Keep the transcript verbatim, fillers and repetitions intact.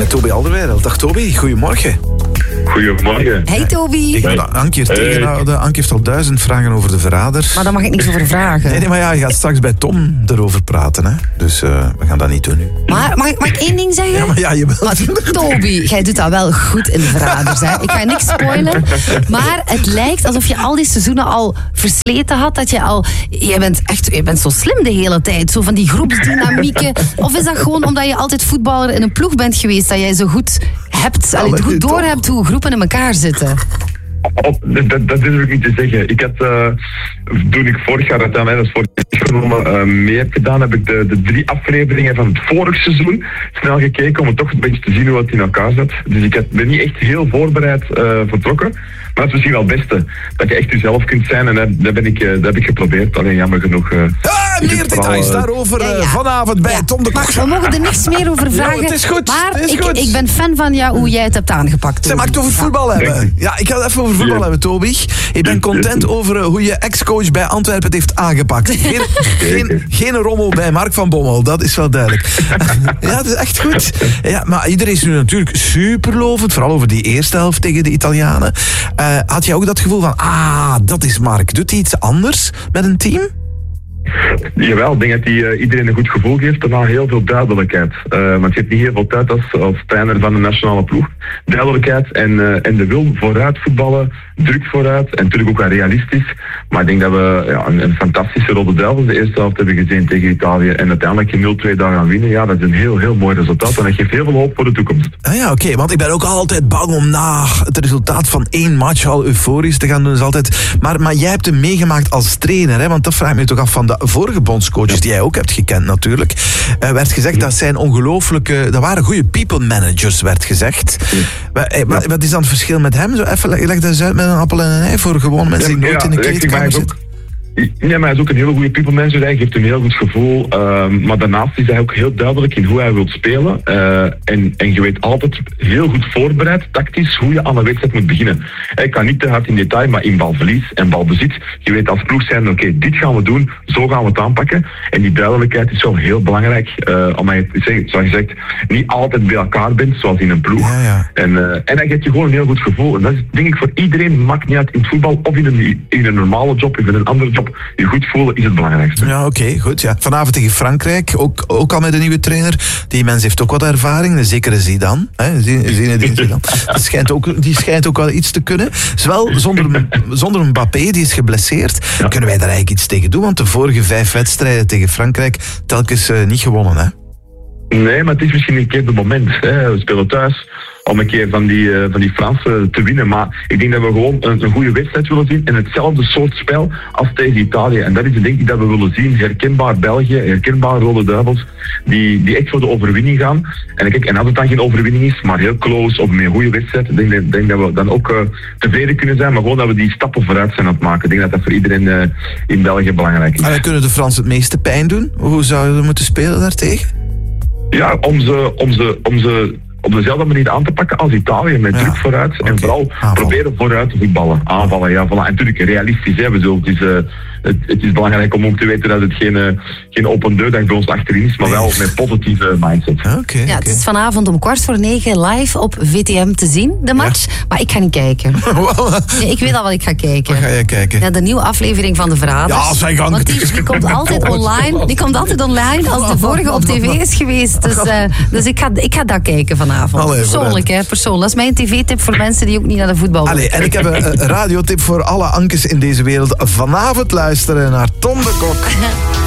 met Toby Alderweireld. Dag Toby, goedemorgen. Goedemorgen. Hey Toby. Ik moet Anke hier tegenhouden. Anke heeft al duizend vragen over de verrader. Maar daar mag ik niks over vragen. Nee, nee, maar ja, je gaat straks bij Tom erover praten. Hè? Dus uh, we gaan dat niet doen nu. Maar mag, mag ik één ding zeggen? Ja, maar ja, je wilt... Maar Toby, jij doet dat wel goed in de verraders. Hè? Ik ga niks spoilen. Maar het lijkt alsof je al die seizoenen al versleten had. Dat je al... Je bent echt je bent zo slim de hele tijd. Zo van die groepsdynamieken. Of is dat gewoon omdat je altijd voetballer in een ploeg bent geweest? Dat jij zo goed hebt, allee, goed door hebt hoe groepen in elkaar zitten? Oh, dat, dat durf ik niet te zeggen. Ik had, uh, toen ik vorig jaar dat aan mij als vorig jaar uh, mee heb gedaan, heb ik de, de drie afleveringen van het vorig seizoen snel gekeken om het toch een beetje te zien hoe het in elkaar zat. Dus ik had, ben niet echt heel voorbereid uh, vertrokken. Maar het is misschien wel het beste. Dat je echt jezelf kunt zijn en dat, dat, ben ik, uh, dat heb ik geprobeerd. Alleen jammer genoeg... Uh, ah, meer details uh, daarover uh, ja, ja. vanavond bij ja. Tom de Kok. Maar we mogen er niks meer over vragen. Ja, het is goed. Maar het is ik, goed. ik ben fan van jou hoe jij het hebt aangepakt. Zij mag het over voetbal ja. hebben. Ja, ik ga het even over voetbal ja. hebben, Toby. Ik ben content over uh, hoe je ex-coach bij Antwerpen het heeft aangepakt. Geen, geen, geen rommel bij Mark van Bommel, dat is wel duidelijk. Ja, dat is echt goed. Ja, maar iedereen is nu natuurlijk superlovend, vooral over die eerste helft tegen de Italianen. Uh, had je ook dat gevoel van, ah, dat is Mark. Doet hij iets anders met een team? Jawel, ik denk dat hij uh, iedereen een goed gevoel geeft. Daarna heel veel duidelijkheid. Uh, want je hebt niet heel veel tijd als, als trainer van de nationale ploeg. Duidelijkheid en, uh, en de wil vooruit voetballen, druk vooruit en natuurlijk ook wel realistisch. Maar ik denk dat we ja, een, een fantastische Rode Duivels de eerste helft hebben gezien tegen Italië en uiteindelijk je nul twee daar gaan winnen. Ja, dat is een heel, heel mooi resultaat en dat geeft heel veel hoop voor de toekomst. Ah ja, oké, okay, want ik ben ook altijd bang om na het resultaat van één match al euforisch te gaan doen. Dus altijd. Maar, maar jij hebt hem meegemaakt als trainer, hè? Want dat vraagt me toch af van de vorige bondscoaches die jij ook hebt gekend natuurlijk. Uh, werd gezegd dat zijn ongelooflijke, dat waren goede people managers, werd gezegd. Ja. Uh, wat, wat is dan het verschil met hem? Zo even, leg dat eens uit met een appel en een ei voor gewone mensen die nooit ja, in de kleedkamer zitten. Ja, maar hij is ook een hele goede people manager. Hij geeft een heel goed gevoel. Uh, maar daarnaast is hij ook heel duidelijk in hoe hij wil spelen. Uh, en, en je weet altijd heel goed voorbereid, tactisch, hoe je aan een wedstrijd moet beginnen. Hij kan niet te hard in detail, maar in balverlies en balbezit. Je weet als ploeg zijn, oké, okay, dit gaan we doen, zo gaan we het aanpakken. En die duidelijkheid is wel heel belangrijk. Uh, omdat je, zoals gezegd, niet altijd bij elkaar bent, zoals in een ploeg. Ja, ja. En, uh, en hij geeft je gewoon een heel goed gevoel. En dat is denk ik voor iedereen, maakt niet uit in het voetbal of in een, in een normale job of in een andere job. Je goed voelen is het belangrijkste. Ja, oké, okay, goed. Ja. Vanavond tegen Frankrijk, ook, ook al met een nieuwe trainer. Die mens heeft ook wat ervaring, een zekere Zidane. Hè? Zinedine Zidane. Die schijnt, ook, die schijnt ook wel iets te kunnen. Zowel zonder, zonder Mbappé, die is geblesseerd. Ja. Kunnen wij daar eigenlijk iets tegen doen? Want de vorige vijf wedstrijden tegen Frankrijk telkens uh, niet gewonnen, hè? Nee, maar het is misschien een keer het moment. Hè. We spelen thuis om een keer van die, uh, van die Fransen te winnen. Maar ik denk dat we gewoon een, een goede wedstrijd willen zien en hetzelfde soort spel als tegen Italië. En dat is denk ik dat we willen zien. Herkenbaar België, herkenbaar Rode Duivels, die, die echt voor de overwinning gaan. En, kijk, en als het dan geen overwinning is, maar heel close op een goede wedstrijd, denk ik denk dat we dan ook uh, tevreden kunnen zijn, maar gewoon dat we die stappen vooruit zijn aan het maken. Ik denk dat dat voor iedereen uh, in België belangrijk is. En dan kunnen de Fransen het meeste pijn doen? Hoe zouden we moeten spelen daartegen? Ja, om ze... Om ze, om ze op dezelfde manier aan te pakken als Italië, met ja, druk vooruit okay. en vooral Aanval. proberen vooruit te voetballen. Aanvallen, ja, voilà. En natuurlijk realistisch, hè, bedoel, het is, uh, het, het is belangrijk om ook te weten dat het geen, uh, geen open deur dat bij ons achterin is, maar wel met positieve mindset. Okay, okay. Ja, het is vanavond om kwart voor negen live op V T M te zien, de match, ja. maar ik ga niet kijken. Nee, ik weet al wat ik ga kijken. Wat ga je kijken? Ja, de nieuwe aflevering van De Verraders. Ja, zijn gang. Want die, die komt altijd online, die komt altijd online als de vorige op tv is geweest. Dus, uh, dus ik, ga, ik ga dat kijken vanavond. Allee, persoonlijk, hè, persoonlijk. Dat is mijn tv-tip voor mensen die ook niet naar de voetbal willen. En ik heb een, een radiotip voor alle Ankes in deze wereld. Vanavond luisteren naar Tom de Kok.